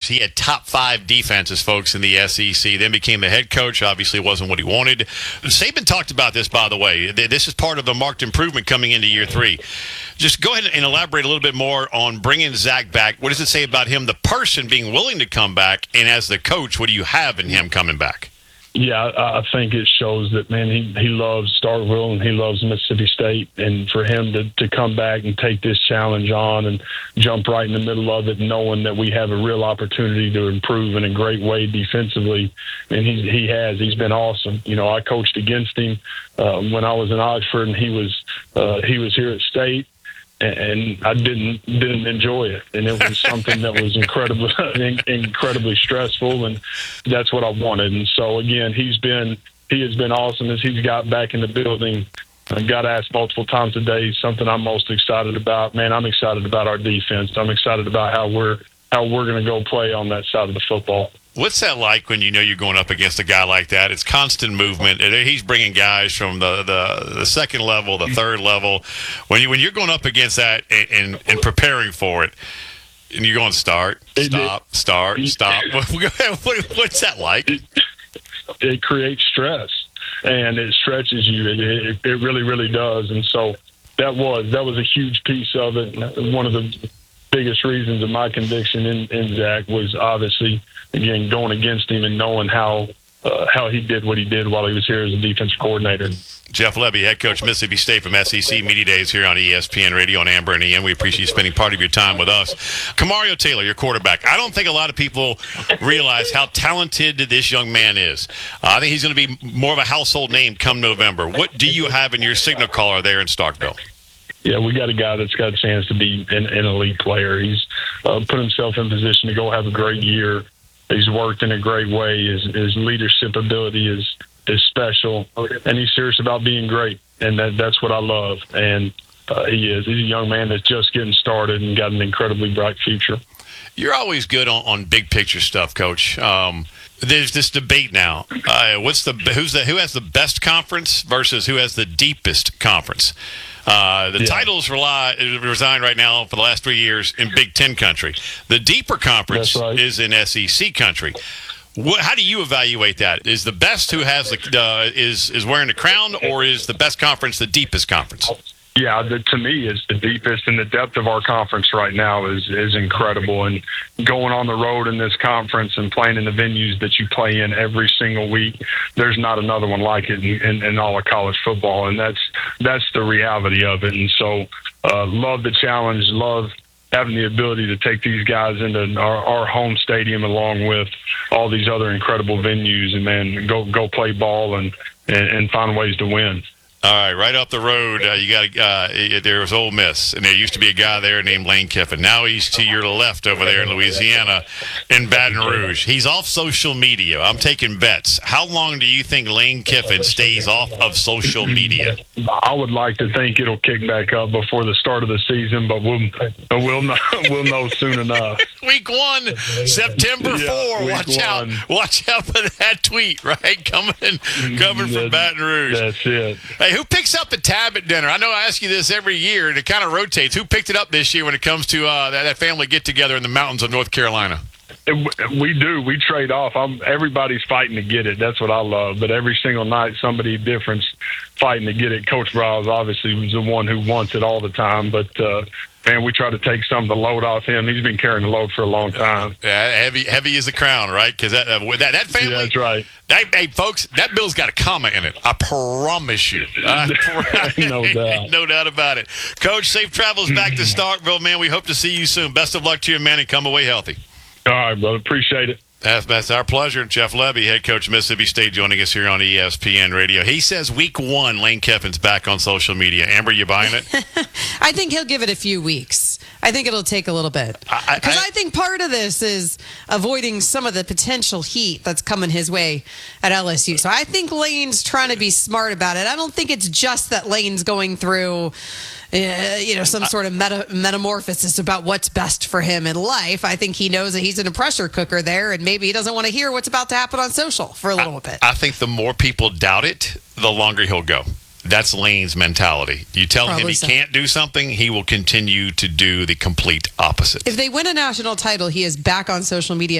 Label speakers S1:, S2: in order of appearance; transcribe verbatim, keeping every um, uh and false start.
S1: He had top five defenses, folks, in the S E C. Then became the head coach. Obviously, it wasn't what he wanted. Saban talked about this, by the way. This is part of the marked improvement coming into year three. Just go ahead and elaborate a little bit more on bringing Zach back. What does it say about him, the person being willing to come back, and as the coach, what do you have in him coming back?
S2: Yeah, I, I think it shows that, man, he, he loves Starkville and he loves Mississippi State. And for him to, to come back and take this challenge on and jump right in the middle of it, knowing that we have a real opportunity to improve in a great way defensively, and he, he has. He's been awesome. You know, I coached against him uh, when I was in Oxford, and he was uh, he was here at State. And I didn't didn't enjoy it, and it was something that was incredibly incredibly stressful, and that's what I wanted. And so again, he's been he has been awesome as he's got back in the building. I got asked multiple times a day something I'm most excited about. Man, I'm excited about our defense. I'm excited about how we're how we're going to go play on that side of the football.
S1: What's that like when you know you're going up against a guy like that? It's constant movement. He's bringing guys from the, the, the second level, the third level. When, you, when you're going up against that and, and, and preparing for it, and you're going start, stop, start, stop. What's that like?
S2: It, it creates stress, and it stretches you. It, it, it really, really does. And so that was that was a huge piece of it. One of the biggest reasons of my conviction in, in Zach was obviously, again, going against him and knowing how uh, how he did what he did while he was here as a defensive coordinator.
S1: Jeff Lebby, head coach, Mississippi State from S E C Media Days here on E S P N Radio on Amber and Ian. We appreciate you spending part of your time with us. Kamario Taylor, your quarterback. I don't think a lot of people realize how talented this young man is. Uh, I think he's going to be more of a household name come November. What do you have in your signal caller there in Starkville?
S2: Yeah, we got a guy that's got a chance to be an, an elite player. He's uh, put himself in position to go have a great year. He's worked in a great way. His, his leadership ability is is special, and he's serious about being great, and that, that's what I love. And uh, he is. He's a young man that's just getting started and got an incredibly bright future.
S1: You're always good on, on big picture stuff, Coach. Um, there's this debate now. Uh, what's the who's the who has the best conference versus who has the deepest conference? Uh, the yeah. titles rely, resign right now for the last three years in Big Ten country. The deeper conference right. is in S E C country. What, how do you evaluate that? Is the best who has the uh, is is wearing the crown, or is the best conference the deepest conference?
S2: Yeah, the, to me, it's the deepest, and the depth of our conference right now is is incredible. And going on the road in this conference and playing in the venues that you play in every single week, there's not another one like it in, in, in all of college football, and that's that's the reality of it. And so, uh, love the challenge, love having the ability to take these guys into our, our home stadium along with all these other incredible venues, and man, go go play ball and and, and find ways to win.
S1: All right, right up the road, uh, you got uh, there was Ole Miss, and there used to be a guy there named Lane Kiffin. Now he's to your left over there in Louisiana, in Baton Rouge. He's off social media. I'm taking bets. How long do you think Lane Kiffin stays off of social media?
S2: I would like to think it'll kick back up before the start of the season, but we'll we'll know, we'll know soon enough.
S1: Week one, September
S2: yeah,
S1: fourth. Watch one. out! Watch out for that tweet, right? Coming coming from Baton Rouge.
S2: That's it.
S1: Hey, who picks up the tab at dinner? I know I ask you this every year, and it kind of rotates. Who picked it up this year when it comes to uh, that, that family get-together in the mountains of North Carolina?
S2: We do. We trade off. I'm, everybody's fighting to get it. That's what I love. But every single night, somebody different's fighting to get it. Coach Briles obviously was the one who wants it all the time. But, uh, man, we try to take some of the load off him. He's been carrying the load for a long time.
S1: Yeah, heavy heavy is the crown, right? Because that, uh, that, that family.
S2: Yeah, that's right.
S1: Hey, hey, folks, that bill's got a comma in it. I promise you. I,
S2: no doubt.
S1: No doubt about it. Coach, safe travels back to Starkville, man. We hope to see you soon. Best of luck to you, man, and come away healthy.
S2: All right, brother. Appreciate it.
S1: That's, that's our pleasure. Jeff Lebby, head coach of Mississippi State, joining us here on E S P N Radio. He says week one, Lane Kiffin's back on social media. Amber, you buying it?
S3: I think he'll give it a few weeks. I think it'll take a little bit. Because I, I, I think part of this is avoiding some of the potential heat that's coming his way at L S U. So I think Lane's trying to be smart about it. I don't think it's just that Lane's going through Uh, you know, some sort of meta- metamorphosis about what's best for him in life. I think he knows that he's in a pressure cooker there, and maybe he doesn't want to hear what's about to happen on social for a little
S1: I,
S3: bit.
S1: I think the more people doubt it, the longer he'll go. That's Lane's mentality. You tell Probably him he so. can't do something, he will continue to do the complete opposite.
S3: If they win a national title, he is back on social media